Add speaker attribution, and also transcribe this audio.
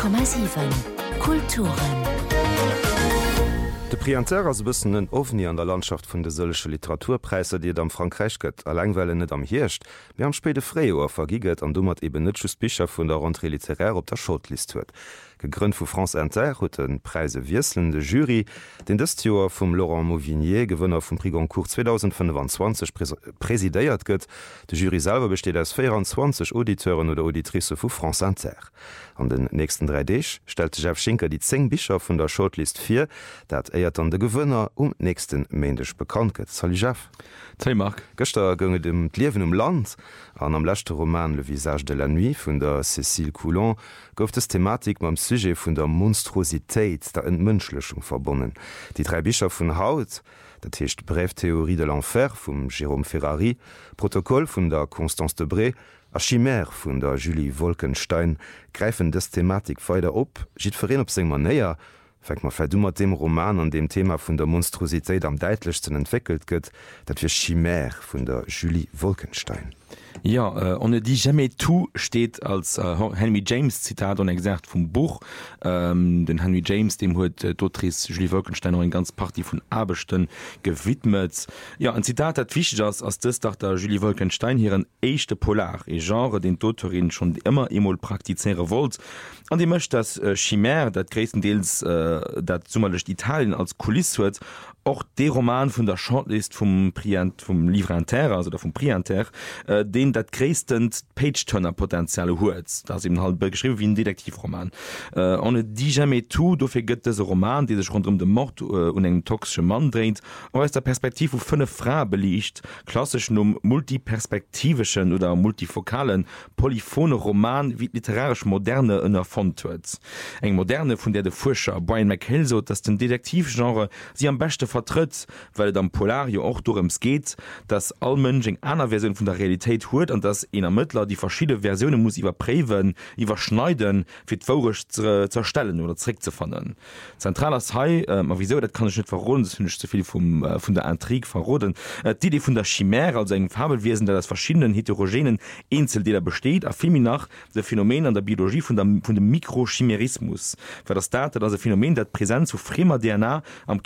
Speaker 1: 100,7 Kulturen.
Speaker 2: De Prianter ass bëssen en Ovni an der Landschaft vun de sëllesche Literaturpreise, Dir am Frankreich gëtt allengwelle net am Hirscht, mir am spede Fréoer vergiget an dummert eben netschus Bicher vun der Rentrée literär op der Shortlist huet. Gegrünnt vu France Inter huet den Preise wieslende Jury, den dëst Joer vum Laurent Mauvignier, Gewënner vum Prix Goncourt 2025 präsidéiert gëtt. De Jury selber besteet aus 24 Auditeuren oder Auditrice vu France Inter. An den nächsten 3 Deeg stellte Jeff Schinker die 10 Bicher vun der Shortlist 4, dat eiert an de Gewënner nächsten Mäendech bekannt gëtt. Salut Jeff.
Speaker 3: Marc.
Speaker 2: Gëster gënge dem D'Liewen Land an am lächte Roman Le Visage de la Nuit vun der Cécile Coulon gouft es Thematik mam Sujet vun der Monstrositéit der Entmënschlechung verbonnen. Die 3 Bicher vun Haut, dat heecht Breftheorie de l'Enfer vum Jérôme Ferrari, Protokoll vun der Constance de Bré, a Chimère vun der Julie Wolkenstein gräifen des Thematik feider op, jiet verreen op seng man néier, fängt man verdummer dem Roman an dem Thema vun der Monstrositéit am deitlichsten entwickelt gëtt, dat fir Chimère vun der Julie Wolkenstein.
Speaker 3: Ja, on ne dit jamais tout steht als Henry James Zitat und gesagt vom Buch. Den Henry James, dem huet d'Autrice Julie Wolkenstein noch en ganz Party vun Abechten gewidmet. Ja, ein Zitat hat wichtig als das dacht der Julie Wolkenstein hier ein echte Polar, e Genre, den d'Autorin schon immer emol praktizere wollt. An die möchte das Chimère, dat größtenteils dat zumalcht Italien als Kulisse huet, auch der Roman von der Shortlist vom Livre Inter, also der vom Prix Inter, den dat größten Page-Turner-Potenziale huet. Das ist eben halt beschrieben wie ein Detektivroman. On ne dit jamais tout, dafür gibt es einen Roman, der sich rund um den Mord und einen toxischen Mann dreht, aber aus der Perspektive wo 5 Fragen belegt, klassischen multiperspektivischen oder multifokalen, polyphone Roman wie literarisch moderne in der Font huet. Eng moderne, von der der Forscher Brian McHale so, dass den Detektivgenre sie am besten vertritt, weil dann Polario auch durchs geht, dass all Menschen einer Version von der Realität hört und dass in Ermittler die verschiedene Versionen muss überprüfen, überschneiden, für vorisch zu zerstellen oder zurückzufinden. Zentraler Hai, wieso, das kann ich nicht verraten, das finde ich zu viel von der Intrigue verraten. Die Idee von der Chimère, also ein Fabelwesen, der aus verschiedenen heterogenen Einzelteile besteht, auf viel nach das Phänomen an der Biologie von dem Mikrochimerismus. Weil das ein Phänomen, das Präsenz zu fremder DNA am